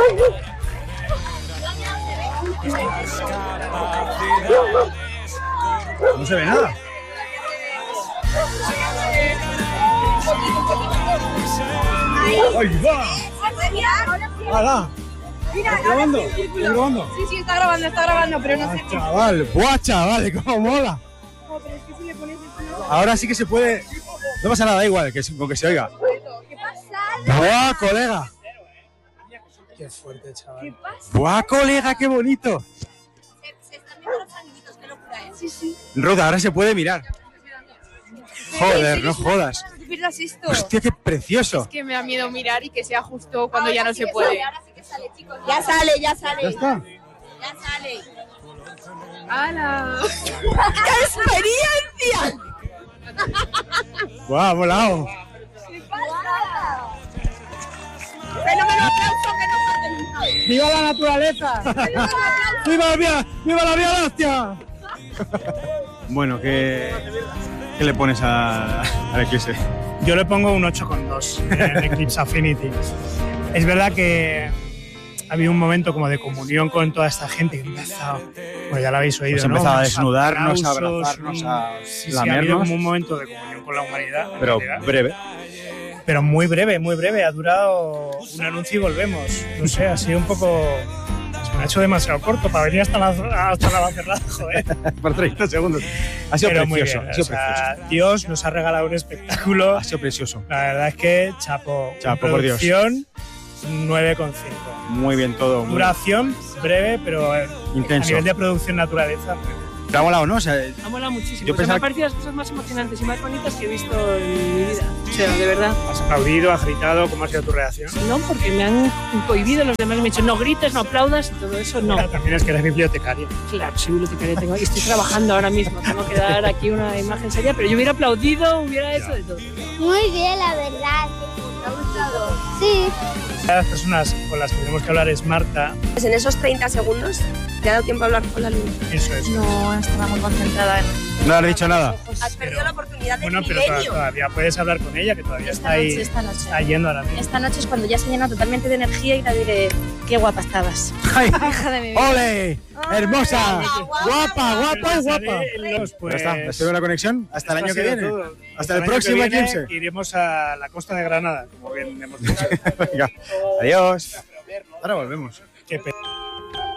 No se ve nada. ¡Ahí va! ¡Hala! ¿Estás grabando? ¿Estás grabando? Sí, está grabando, pero no sé. Chaval, ¡buah, chaval! ¡Cómo mola! No, pero es que si le pones esto... Ahora sí que se puede... No pasa nada, da igual, con que se oiga. ¿Qué pasa? ¡Buah, colega! Qué fuerte, chaval. ¿Qué pasa? ¡Buah, colega, qué bonito! Se están viendo los amiguitos, qué locura, ¿eh? Sí, sí. Roda, ahora se puede mirar. Joder, no jodas. No te pierdas esto. Hostia, qué precioso. Es que me da miedo mirar y que sea justo cuando ya no se puede. Ahora sí que sale, chicos. Ya sale. ¿Ya está? Ya sale. ¡Hala! ¡Qué experiencia! ¡Buah, volado! ¿Qué pasa? Fenómeno, aplauso, que no falta nunca. ¡Viva la naturaleza! ¡Viva la Vía Láctea! Bueno, ¿qué le pones al Eclipse? Yo le pongo un 8,2 en Eclipse Affinity. Es verdad que ha habido un momento como de comunión con toda esta gente que empezado, pues ya lo habéis oído, Pues ¿no? empezado a Unos desnudarnos, a aplausos, abrazarnos, a sí, ha habido lamernos. como un momento de comunión con la humanidad. en Pero realidad. breve. Pero muy breve. Ha durado un anuncio y volvemos. No sé, ha sido un poco... Se me ha hecho demasiado corto para venir hasta la cerrada, joder. Por 30 segundos. Ha sido Pero precioso. muy bien, Ha sido o sea, precioso. Dios nos ha regalado un espectáculo. Ha sido precioso. La verdad es que chapo. Chapo, por Dios. Producción 9,5. Muy bien todo. Muy Duración breve, pero a intenso. nivel de producción naturaleza. Muy bien. ¿Te ha molado, no? O sea, Ha molado muchísimo. Yo O sea, me pensaba han parecido las cosas más emocionantes y más bonitas que he visto en mi vida. O sea, de verdad. ¿Has aplaudido, has gritado? ¿Cómo ha sido tu reacción? No, porque me han cohibido los demás. Me han dicho, no grites, no aplaudas y todo eso, no. También es que eres bibliotecaria. Claro, soy bibliotecaria, estoy trabajando ahora mismo. Tengo que dar aquí una imagen seria, pero yo hubiera aplaudido, hubiera hecho de todo. Muy bien, la verdad. ¿Te ha gustado? Sí. Las personas con las que tenemos que hablar es Marta. Pues en esos 30 segundos te ha dado tiempo a hablar con la luna. Eso es. No, estaba muy concentrada en... no has dicho nada. Has perdido la oportunidad de Bueno, pero milenio. todavía puedes hablar con ella, que todavía está ahí. Esta noche. Está yendo ahora mismo. Esta noche es cuando ya se llena totalmente de energía y la diré, qué guapa estabas. ¡Ay! Hija de mi vida. ¡Ole! ¡Hermosa! ¡Guapa! Pues Ya está, espero la conexión hasta el esto año ha que sido viene. todo. Hasta el año próximo que viene Eclipse. Iremos a la costa de Granada, como bien hemos dicho. Venga, adiós. Ahora volvemos. Qué pena.